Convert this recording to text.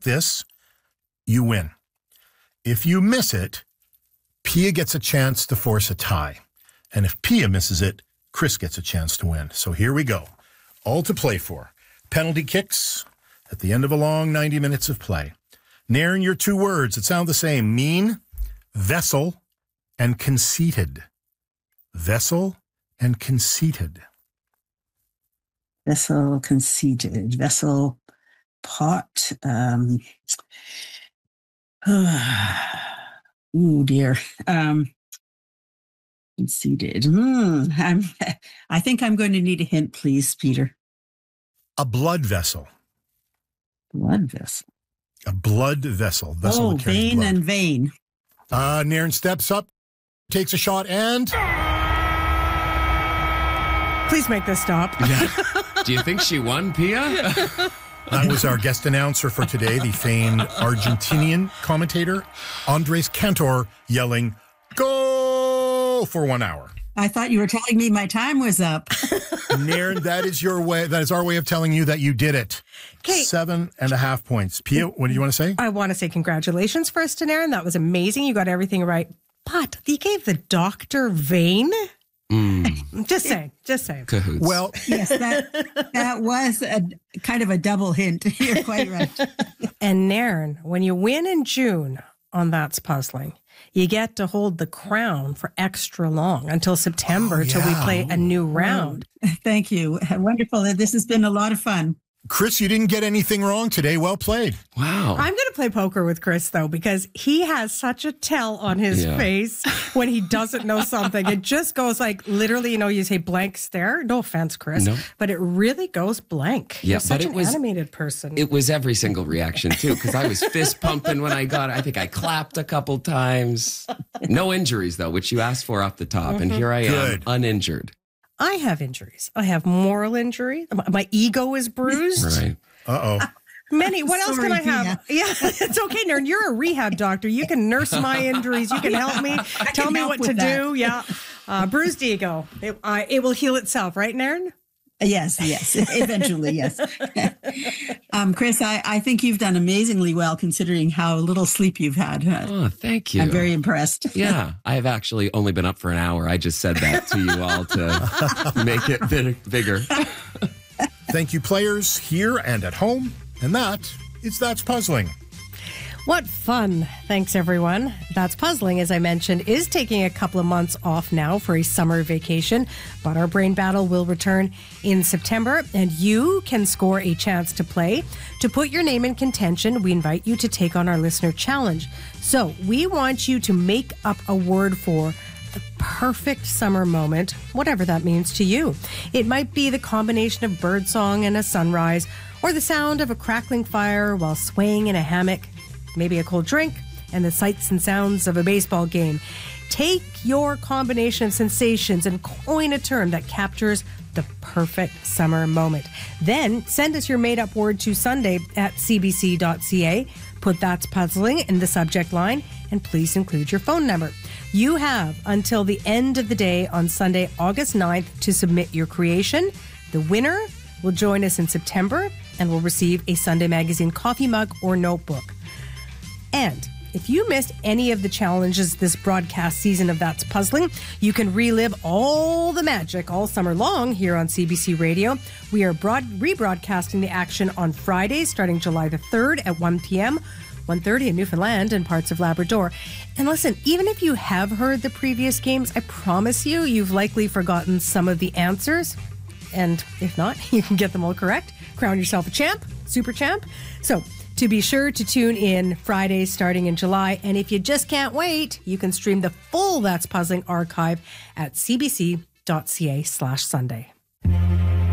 this, you win. If you miss it, Pia gets a chance to force a tie. And if Pia misses it, Chris gets a chance to win. So here we go. All to play for. Penalty kicks at the end of a long 90 minutes of play. Nairn, your 2 words that sound the same. Mean, vessel, and conceited. Vessel and conceited. Vessel, conceited. Vessel, pot. Oh, dear. Conceited. I think I'm going to need a hint, please, Peter. A blood vessel. Blood vessel. A blood vessel. Vessel that carries vein blood. and vein. Nairn steps up, takes a shot, and... Please make this stop. Yeah. Do you think she won, Pia? That was our guest announcer for today, the famed Argentinian commentator, Andres Cantor, yelling, "Go!" for 1 hour. I thought you were telling me my time was up. Nairn, that is your way. That is our way of telling you that you did it. Okay. 7.5 points. Pia, what do you want to say? I want to say congratulations first to Nairn. That was amazing. You got everything right. But you gave the doctor vein? Just saying. Cahoots. Well, Yes, that was a kind of a double hint. You're quite right. And Nairn, when you win in June on That's Puzzling, you get to hold the crown for extra long until September till we play a new round. Thank you. Wonderful. This has been a lot of fun. Chris, you didn't get anything wrong today. Well played. Wow. I'm going to play poker with Chris, though, because he has such a tell on his face when he doesn't know something. It just goes like literally, you say blank stare. No offense, Chris, but it really goes blank. Yeah, You're such but an animated person. It was every single reaction, too, because I was fist pumping when I got it. I think I clapped a couple times. No injuries, though, which you asked for off the top. And here I am, uninjured. I have injuries. I have moral injury. My ego is bruised. Right. Uh-oh. Many. What else can I Sorry, have? Yeah, it's okay, Nairn. You're a rehab doctor. You can nurse my injuries. You can help me. Tell me what to do. Yeah. Bruised ego. It will heal itself, right, Nairn? Yes. Eventually, yes. Chris, I think you've done amazingly well considering how little sleep you've had. Oh, thank you. I'm very impressed. Yeah, I have actually only been up for an hour. I just said that to you all to make it bigger. Thank you, players, here and at home. And That's Puzzling. What fun. Thanks, everyone. That's Puzzling, as I mentioned, is taking a couple of months off now for a summer vacation, but our brain battle will return in September, and you can score a chance to play. To put your name in contention, we invite you to take on our listener challenge. So we want you to make up a word for the perfect summer moment, whatever that means to you. It might be the combination of birdsong and a sunrise, or the sound of a crackling fire while swaying in a hammock, maybe a cold drink, and the sights and sounds of a baseball game. Take your combination of sensations and coin a term that captures the perfect summer moment. Then send us your made-up word to sunday@cbc.ca. Put That's Puzzling in the subject line, and please include your phone number. You have until the end of the day on Sunday, August 9th to submit your creation. The winner will join us in September and will receive a Sunday Magazine coffee mug or notebook. And if you missed any of the challenges this broadcast season of That's Puzzling, you can relive all the magic all summer long here on CBC Radio. We are rebroadcasting the action on Fridays starting July the 3rd at 1 p.m., 1:30 in Newfoundland and parts of Labrador. And listen, even if you have heard the previous games, I promise you've likely forgotten some of the answers. And if not, you can get them all correct. Crown yourself a champ, super champ. So to be sure to tune in Fridays starting in July. And if you just can't wait, you can stream the full That's Puzzling archive at cbc.ca/Sunday.